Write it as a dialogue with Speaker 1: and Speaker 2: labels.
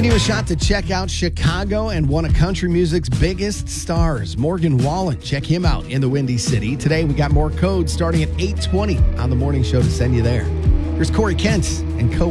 Speaker 1: Giving you a shot to check out Chicago and one of country music's biggest stars, Morgan Wallen. Check him out in the Windy City. Today, we got more codes starting at 8:20 on the morning show to send you there. Here's Corey Kent and Co.